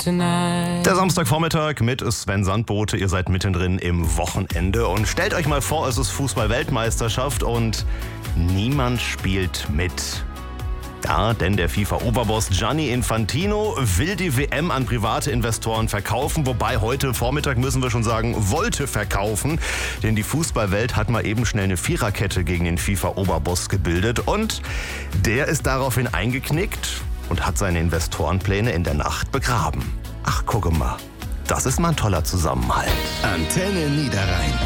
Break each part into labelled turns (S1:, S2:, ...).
S1: tonight.
S2: Der Samstagvormittag mit Sven Sandbote. Ihr seid mittendrin im Wochenende. Und stellt euch mal vor, es ist Fußball-Weltmeisterschaft und niemand spielt mit. Ja, denn der FIFA-Oberboss Gianni Infantino will die WM an private Investoren verkaufen. Wobei heute Vormittag, müssen wir schon sagen, wollte verkaufen. Denn die Fußballwelt hat mal eben schnell eine Viererkette gegen den FIFA-Oberboss gebildet. Und der ist daraufhin eingeknickt und hat seine Investorenpläne in der Nacht begraben. Ach, gucke mal, das ist mal ein toller Zusammenhalt.
S3: Antenne Niederrhein.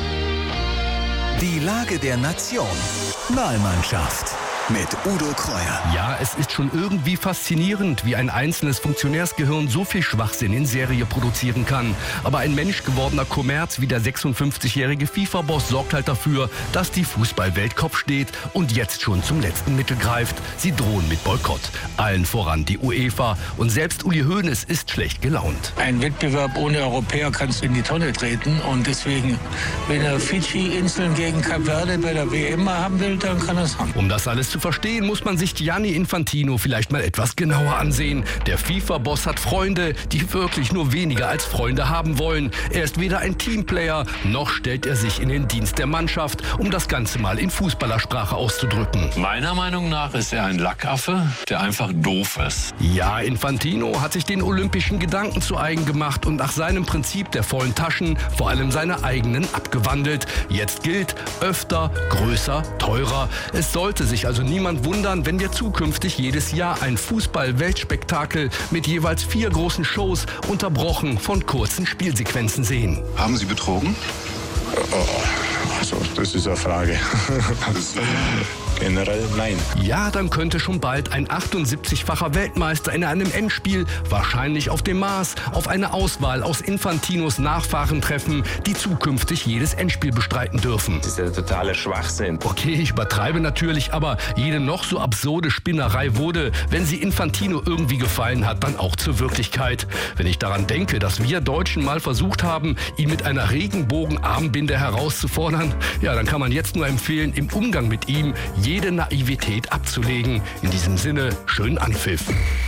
S3: Die Lage der Nation. Wahlmannschaft. Mit Udo Kreuer.
S4: Ja, es ist schon irgendwie faszinierend, wie ein einzelnes Funktionärsgehirn so viel Schwachsinn in Serie produzieren kann. Aber ein menschgewordener Kommerz wie der 56-jährige FIFA-Boss sorgt halt dafür, dass die Fußballwelt Kopf steht und jetzt schon zum letzten Mittel greift. Sie drohen mit Boykott. Allen voran die UEFA. Und selbst Uli Hoeneß ist schlecht gelaunt.
S5: Ein Wettbewerb ohne Europäer kannst du in die Tonne treten. Und deswegen, wenn er Fidschi-Inseln gegen Kap Verde bei der WM haben will, dann kann er es haben.
S4: Um das alles zu verstehen, muss man sich Gianni Infantino vielleicht mal etwas genauer ansehen. Der FIFA-Boss hat Freunde, die wirklich nur weniger als Freunde haben wollen. Er ist weder ein Teamplayer, noch stellt er sich in den Dienst der Mannschaft, um das Ganze mal in Fußballersprache auszudrücken.
S6: Meiner Meinung nach ist er ein Lackaffe, der einfach doof ist.
S4: Ja, Infantino hat sich den olympischen Gedanken zu eigen gemacht und nach seinem Prinzip der vollen Taschen vor allem seine eigenen abgewandelt. Jetzt gilt, öfter, größer, teurer. Es sollte sich also niemand wundern, wenn wir zukünftig jedes Jahr ein Fußball-Weltspektakel mit jeweils 4 großen Shows unterbrochen von kurzen Spielsequenzen sehen.
S7: Haben Sie betrogen?
S8: Also, das ist eine Frage. Generell nein.
S4: Ja, dann könnte schon bald ein 78-facher Weltmeister in einem Endspiel wahrscheinlich auf dem Mars auf eine Auswahl aus Infantinos Nachfahren treffen, die zukünftig jedes Endspiel bestreiten dürfen.
S9: Das ist ja totaler Schwachsinn.
S4: Okay, ich übertreibe natürlich, aber jede noch so absurde Spinnerei wurde, wenn sie Infantino irgendwie gefallen hat, dann auch zur Wirklichkeit. Wenn ich daran denke, dass wir Deutschen mal versucht haben, ihn mit einer Regenbogenarmbinde herauszufordern, ja, dann kann man jetzt nur empfehlen, im Umgang mit ihm jede Naivität abzulegen. In diesem Sinne, schönen Anpfiff.